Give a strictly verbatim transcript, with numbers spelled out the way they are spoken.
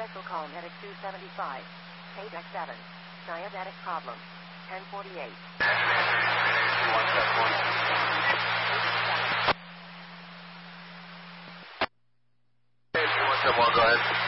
Special call medic two seventy-five. Page X seven. Diabetic problem. ten forty-eight. One step one. One step one, go ahead.